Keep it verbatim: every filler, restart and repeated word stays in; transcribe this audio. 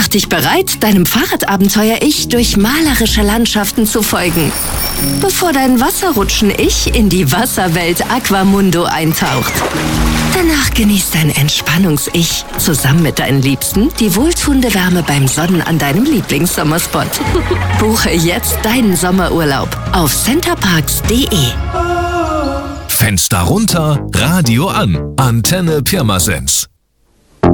Mach dich bereit, deinem Fahrradabenteuer-Ich durch malerische Landschaften zu folgen, bevor dein Wasserrutschen-Ich in die Wasserwelt Aquamundo eintaucht. Danach genießt dein Entspannungs-Ich zusammen mit deinen Liebsten die wohltuende Wärme beim Sonnen an deinem Lieblingssommerspot. Buche jetzt deinen Sommerurlaub auf centerparks punkt de. Fenster runter, Radio an. Antenne Pirmasens.